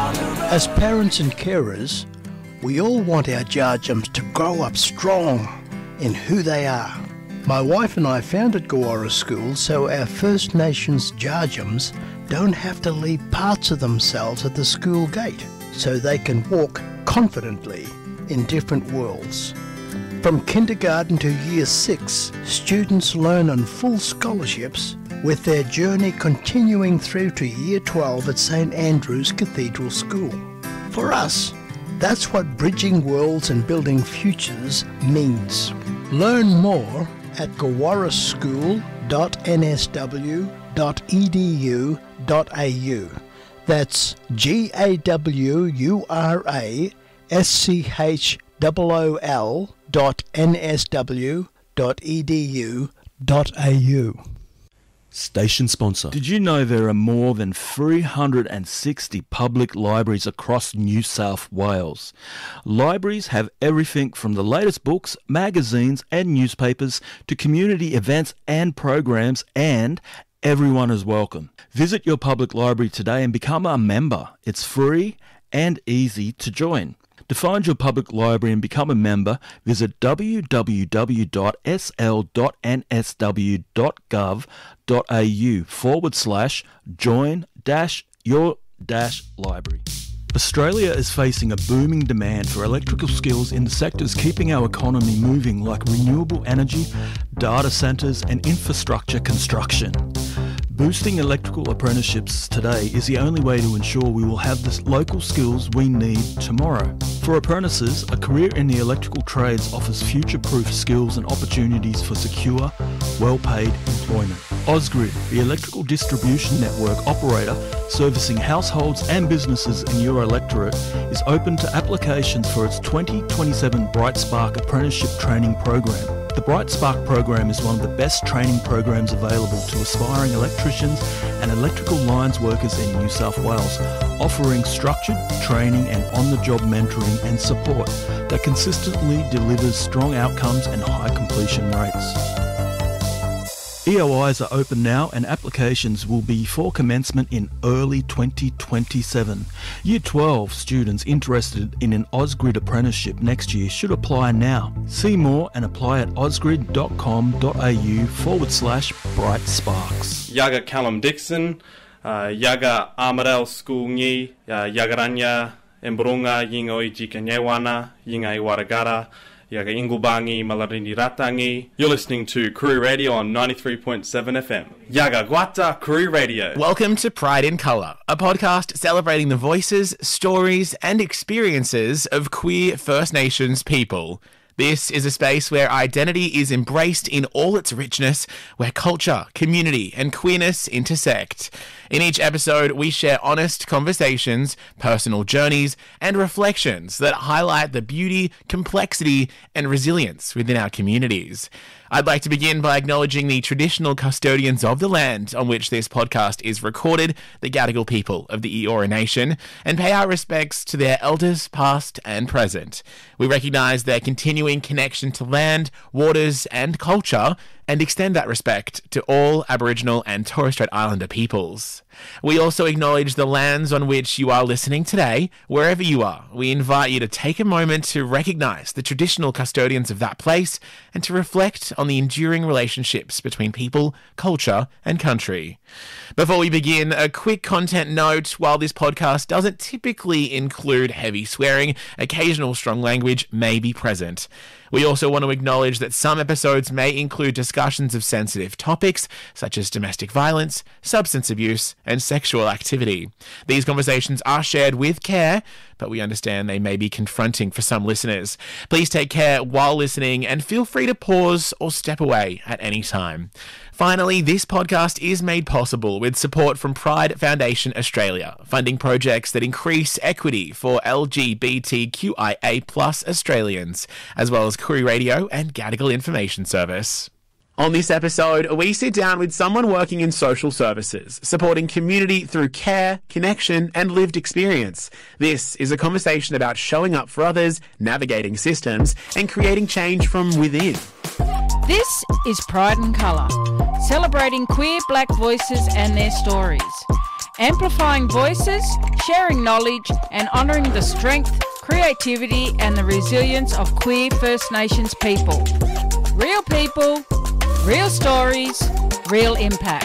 As parents and carers, we all want our Djadjums to grow up strong in who they are. My wife and I founded Gawara School so our First Nations Djadjums don't have to leave parts of themselves at the school gate, so they can walk confidently in different worlds. From kindergarten to year 6, students learn on full scholarships, with their journey continuing through to year 12 at St Andrew's Cathedral School. For us, that's what bridging worlds and building futures means. Learn more at gawaraschool.nsw.edu.au. That's GAWARASCHOOL.nsw.edu.au. Station sponsor. Did you know there are more than 360 public libraries across New South Wales? Libraries have everything from the latest books, magazines and newspapers to community events and programs, and everyone is welcome. Visit your public library today and become a member. It's free and easy to join. To find your public library and become a member, visit www.sl.nsw.gov.au/join-your-library. Australia is facing a booming demand for electrical skills in the sectors keeping our economy moving, like renewable energy, data centres and infrastructure construction. Boosting electrical apprenticeships today is the only way to ensure we will have the local skills we need tomorrow. For apprentices, a career in the electrical trades offers future-proof skills and opportunities for secure, well-paid employment. Ausgrid, the electrical distribution network operator servicing households and businesses in your electorate, is open to applications for its 2027 Bright Spark Apprenticeship Training Program. The Bright Spark program is one of the best training programs available to aspiring electricians and electrical lines workers in New South Wales, offering structured training and on-the-job mentoring and support that consistently delivers strong outcomes and high completion rates. EOIs are open now and applications will be for commencement in early 2027. Year 12 students interested in an Ausgrid apprenticeship next year should apply now. See more and apply at ausgrid.com.au/Bright Sparks. Yaga Callum Dixon, Yaga Amarel School Ngi, Yagaranya, Embrunga, Yingo Ijikanyewana, Yinga Iwaragara, Yaga Ingubangi, Malarini Ratangi. You're listening to Koori Radio on 93.7 FM. Yaga Guata Koori Radio. Welcome to Pride in Colour, a podcast celebrating the voices, stories and experiences of queer First Nations people. This is a space where identity is embraced in all its richness, where culture, community and queerness intersect. In each episode, we share honest conversations, personal journeys and reflections that highlight the beauty, complexity and resilience within our communities. I'd like to begin by acknowledging the traditional custodians of the land on which this podcast is recorded, the Gadigal people of the Eora Nation, and pay our respects to their elders past and present. We recognise their continuing connection to land, waters and culture, and extend that respect to all Aboriginal and Torres Strait Islander peoples. We also acknowledge the lands on which you are listening today, wherever you are. We invite you to take a moment to recognise the traditional custodians of that place and to reflect on the enduring relationships between people, culture and country. Before we begin, a quick content note. While this podcast doesn't typically include heavy swearing, occasional strong language may be present. We also want to acknowledge that some episodes may include discussions of sensitive topics such as domestic violence, substance abuse, and sexual activity. These conversations are shared with care, but we understand they may be confronting for some listeners. Please take care while listening and feel free to pause or step away at any time. Finally, this podcast is made possible with support from Pride Foundation Australia, funding projects that increase equity for LGBTQIA+ Australians, as well as Koori Radio and Gadigal Information Service. On this episode, we sit down with someone working in social services, supporting community through care, connection, and lived experience. This is a conversation about showing up for others, navigating systems, and creating change from within. This is Pride in Colour, celebrating queer black voices and their stories. amplifying voices, sharing knowledge, and honouring the strength, creativity, and the resilience of queer First Nations people. Real people, real stories, real impact.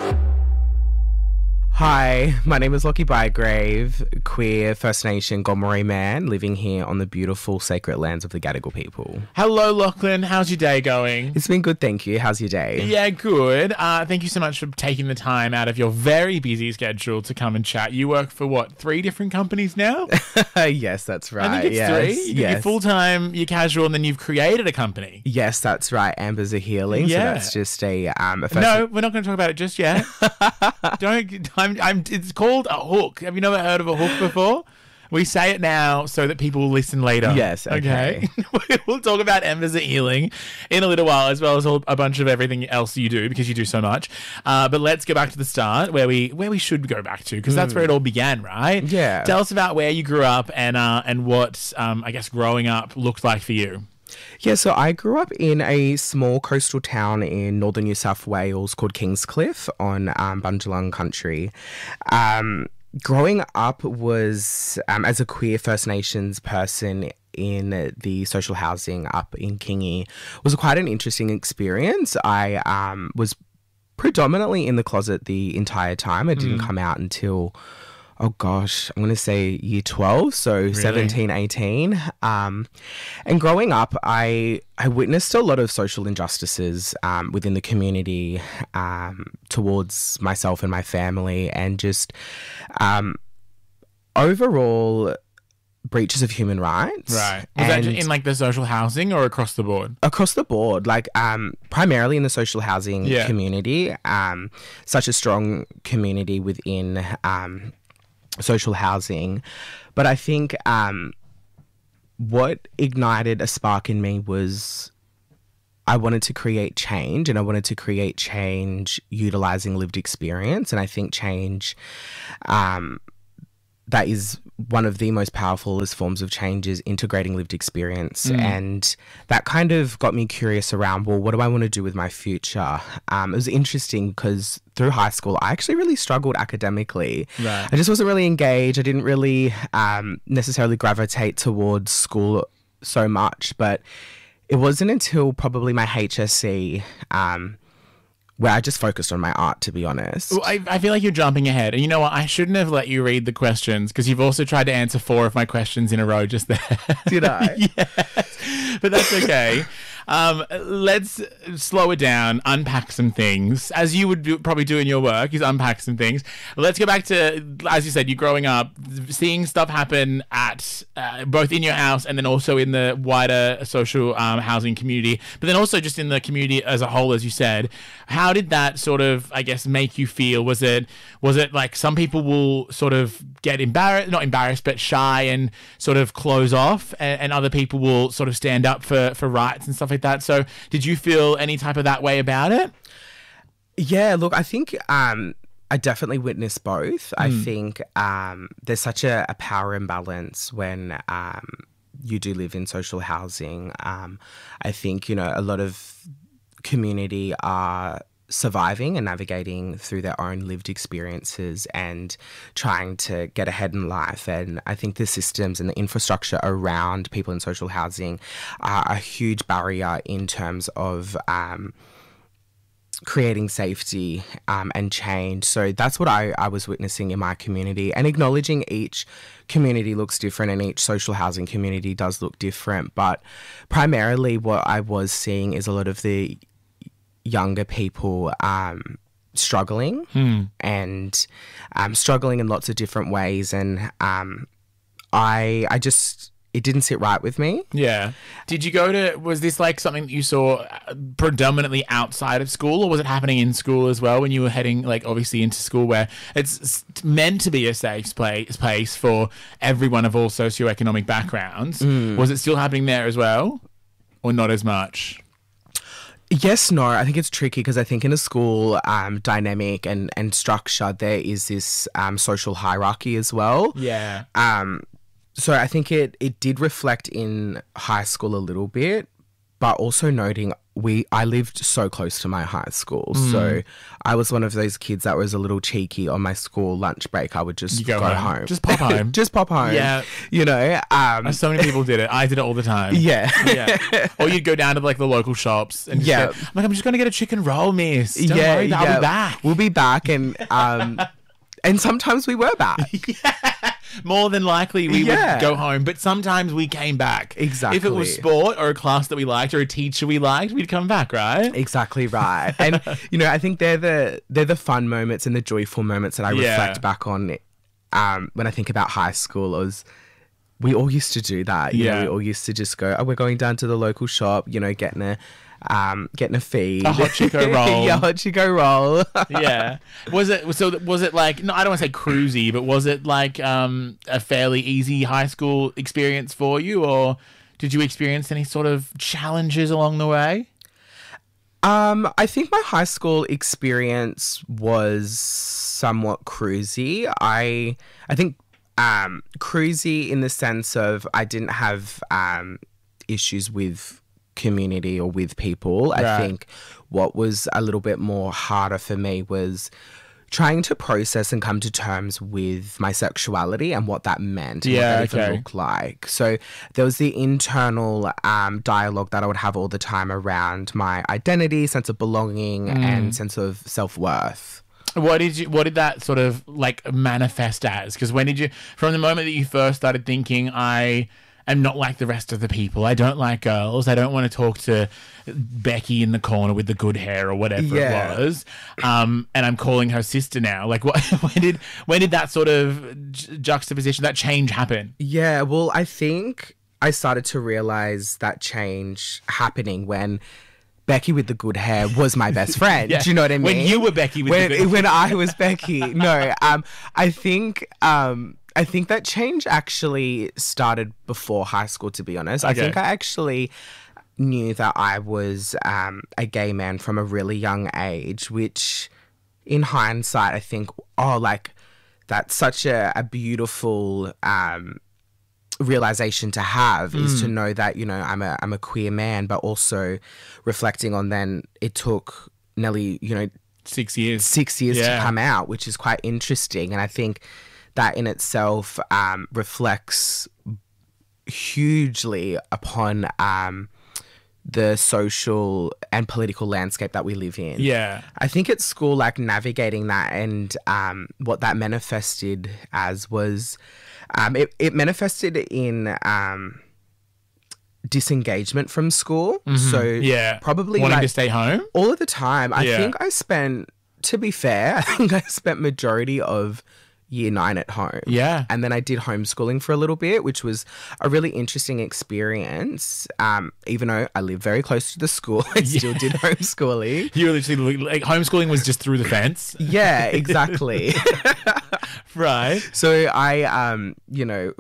Hi, my name is Lockie Bygrave, queer First Nation Gomeroi man living here on the beautiful sacred lands of the Gadigal people. Hello, Lachlan. How's your day going? It's been good, thank you. How's your day? Yeah, good. Thank you so much for taking the time out of your very busy schedule to come and chat. You work for, what, 3 different companies now? Yes, that's right. I think it's 3. Yes. You're full-time, you're casual, and then you've created a company. Yes, that's right. Amber's a Healing. Yeah. So that's just a first... No, we're not going to talk about it just yet. It's called a hook. Have you never heard of a hook before? We say it now so that people will listen later. Yes, okay. We'll talk about Embers at Healing in a little while, as well as a bunch of everything else you do, because you do so much. But let's go back to the start, where we should go back to, because that's where it all began, right? Yeah. Tell us about where you grew up and what, I guess, growing up looked like for you. Yeah, so I grew up in a small coastal town in northern New South Wales called Kingscliff on Bundjalung country. Growing up was, as a queer First Nations person in the social housing up in Kingy, was quite an interesting experience. I was predominantly in the closet the entire time. I didn't come out until... oh gosh, I'm going to say year 12, so really? 17, 18. And growing up, I witnessed a lot of social injustices within the community towards myself and my family, and just overall breaches of human rights. Right. Was that in like the social housing or across the board? Across the board, like primarily in the social housing community, such a strong community within... social housing. But I think what ignited a spark in me was I wanted to create change, and I wanted to create change utilizing lived experience. And I think change that is one of the most powerful forms of change is integrating lived experience. And that kind of got me curious around, well, what do I want to do with my future? It was interesting because through high school, I actually really struggled academically. Right. I just wasn't really engaged. I didn't really necessarily gravitate towards school so much. But it wasn't until probably my HSC where I just focused on my art, to be honest. Well, I feel like you're jumping ahead. And you know what? I shouldn't have let you read the questions, because you've also tried to answer 4 of my questions in a row just there. Did I? Yes. But that's okay. Let's slow it down, unpack some things, as you would probably do in your work, is unpack some things. Let's go back to, as you said, you growing up, seeing stuff happen at both in your house and then also in the wider social housing community, but then also just in the community as a whole, as you said. How did that sort of, I guess, make you feel? Was it like some people will sort of get not embarrassed, but shy and sort of close off, and other people will sort of stand up for rights and stuff like that? So did you feel any type of that way about it? Yeah, look, I think I definitely witnessed both. I think there's such a power imbalance when you do live in social housing. I think, a lot of community are surviving and navigating through their own lived experiences and trying to get ahead in life. And I think the systems and the infrastructure around people in social housing are a huge barrier in terms of creating safety and change. So that's what I was witnessing in my community, and acknowledging each community looks different and each social housing community does look different. But primarily what I was seeing is a lot of the younger people struggling and struggling in lots of different ways, and I just, it didn't sit right with me. Yeah. Did you was this like something that you saw predominantly outside of school, or was it happening in school as well when you were heading, like, obviously into school where it's meant to be a safe place for everyone of all socioeconomic backgrounds? Was it still happening there as well, or not as much? Yes, no, I think it's tricky because I think in a school dynamic and structure, there is this social hierarchy as well. Yeah. So I think it did reflect in high school a little bit, but also noting I lived so close to my high school. So I was one of those kids that was a little cheeky on my school lunch break. I would just go home. Just pop home. Just pop home. Yeah. You know, So many people did it. I did it all the time. yeah. Yeah. Or you'd go down to like the local shops and just go, I'm just going to get a chicken roll, miss. Don't worry, I'll be back. We'll be back. And sometimes we were back. More than likely we would go home, but sometimes we came back. Exactly. If it was sport or a class that we liked or a teacher we liked, we'd come back, right? Exactly right. And you know, I think they're the fun moments and the joyful moments that I reflect back on when I think about high school. We all used to do that. You know, we all used to just go, we're going down to the local shop, you know, getting a feed. A hot Chico roll. Yeah, hot Chico roll. Yeah. Was it like, no, I don't want to say cruisy, but was it like a fairly easy high school experience for you, or did you experience any sort of challenges along the way? I think my high school experience was somewhat cruisy. I think cruisy in the sense of I didn't have issues with community or with people. Right. I think what was a little bit more harder for me was trying to process and come to terms with my sexuality and what that meant and what that even looked like. So there was the internal dialogue that I would have all the time around my identity, sense of belonging and sense of self-worth. What did that sort of like manifest as? Because from the moment that you first started thinking, I am not like the rest of the people, I don't like girls, I don't want to talk to Becky in the corner with the good hair or whatever it was, and I'm calling her sister now. Like, when did that sort of juxtaposition, that change happen? Yeah, well, I think I started to realize that change happening when Becky with the good hair was my best friend. Do you know what I mean? When you were Becky with the good hair. When I was Becky. No, I think that change actually started before high school, to be honest. Okay. I think I actually knew that I was a gay man from a really young age, which in hindsight, I think, that's such a beautiful realization to have, is to know that, you know, I'm a queer man, but also reflecting on then it took nearly, you know, 6 years to come out, which is quite interesting. And I think that in itself reflects hugely upon the social and political landscape that we live in. Yeah. I think at school, like navigating that and what that manifested as was it manifested in disengagement from school. Mm-hmm. So probably wanting to stay home all of the time. I think I spent, to be fair, I think I spent majority of year 9 at home. Yeah. And then I did homeschooling for a little bit, which was a really interesting experience. Even though I live very close to the school, I still did homeschooling. You were literally, like, homeschooling was just through the fence. Yeah, exactly. Right. So I, you know...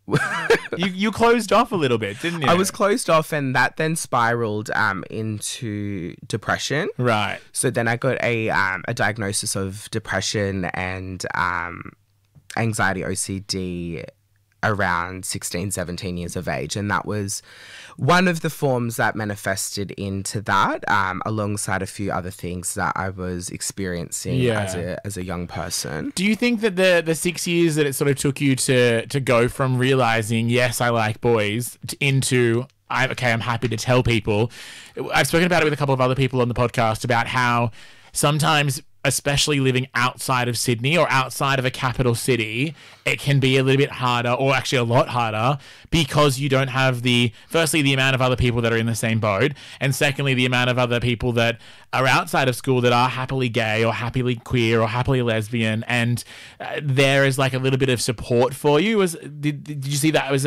you closed off a little bit, didn't you? I was closed off, and that then spiraled into depression. Right. So then I got a diagnosis of depression and anxiety OCD around 16, 17 years of age. And that was one of the forms that manifested into that, alongside a few other things that I was experiencing as a young person. Do you think that the 6 years that it sort of took you to go from realizing, yes, I like boys, into, I'm happy to tell people. I've spoken about it with a couple of other people on the podcast about how sometimes, especially living outside of Sydney or outside of a capital city, it can be a little bit harder, or actually a lot harder, because you don't have firstly, the amount of other people that are in the same boat, and secondly, the amount of other people that are outside of school that are happily gay or happily queer or happily lesbian, and there is like a little bit of support for you. Did you see that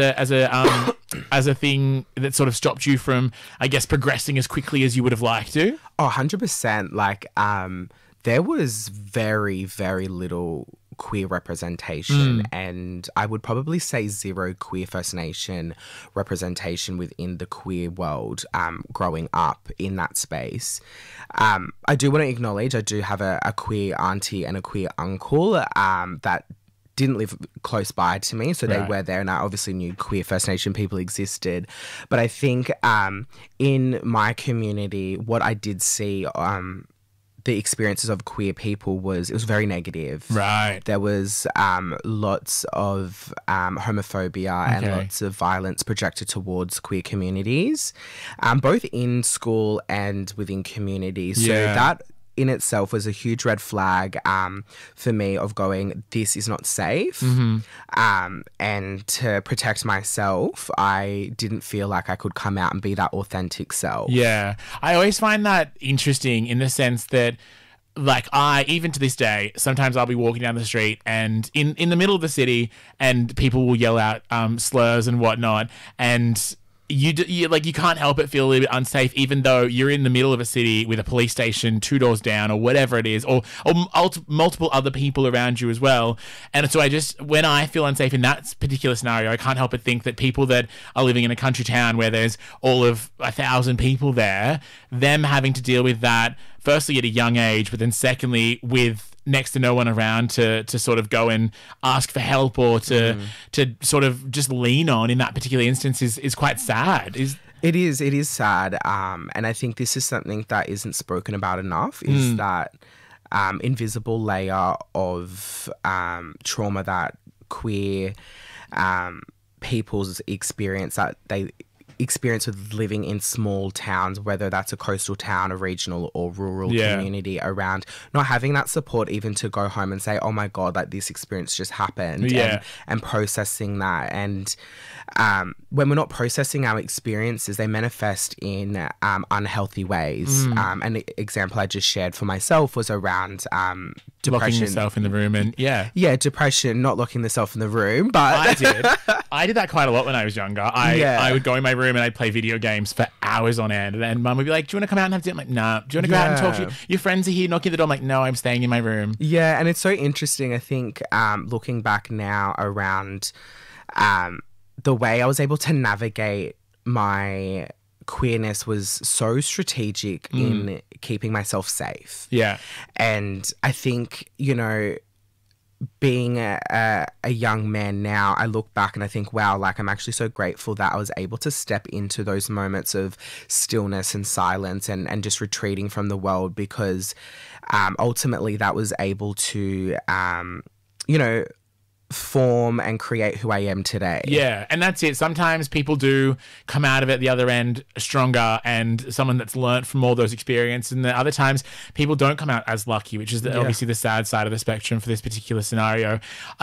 as a thing that sort of stopped you from, I guess, progressing as quickly as you would have liked to? Oh, 100%. Like, there was very, very little queer representation, and I would probably say zero queer First Nation representation within the queer world growing up in that space. I do want to acknowledge I do have a queer auntie and a queer uncle that didn't live close by to me, so they Right. were there, and I obviously knew queer First Nation people existed. But I think in my community, what I did see, the experiences of queer people it was very negative. Right. There was lots of homophobia and Okay. lots of violence projected towards queer communities, both in school and within communities. So Yeah. that in itself was a huge red flag for me of going, this is not safe. And to protect myself, I didn't feel like I could come out and be that authentic self. Yeah. I always find that interesting in the sense that, like, even to this day, sometimes I'll be walking down the street and in the middle of the city, and people will yell out slurs and whatnot, and you can't help but feel a little bit unsafe, even though you're in the middle of a city with a police station 2 doors down or whatever it is, or multiple other people around you as well. And so when I feel unsafe in that particular scenario, I can't help but think that people that are living in a country town where there's all of 1,000 people there, them having to deal with that, firstly at a young age, but then secondly with next to no one around to sort of go and ask for help or to sort of just lean on in that particular instance is quite sad. It is sad. And I think this is something that isn't spoken about enough, is that invisible layer of trauma that queer people's experience, that they experience with living in small towns, whether that's a coastal town, a regional or rural community, around not having that support even to go home and say, oh my God, like this experience just happened, and processing that. And when we're not processing our experiences, they manifest in unhealthy ways. An example I just shared for myself was around depression. Locking yourself in the room and depression, not locking myself in the room, but I did that quite a lot when I was younger. I would go in my room and I'd play video games for hours on end, and then Mum would be like, do you want to come out and have dinner? I'm like, nah. Do you want to go out and talk to your friends are here knocking at the door? I'm like, no, I'm staying in my room. Yeah, and it's so interesting, I think, looking back now around the way I was able to navigate my queerness was so strategic in keeping myself safe. Yeah. And I think, being a young man now, I look back and I think, wow, like I'm actually so grateful that I was able to step into those moments of stillness and silence and just retreating from the world, because ultimately that was able to, form and create who I am today. Yeah, and that's it. Sometimes people do come out of it the other end stronger and someone that's learnt from all those experiences, and the other times people don't come out as lucky, which is obviously the sad side of the spectrum for this particular scenario.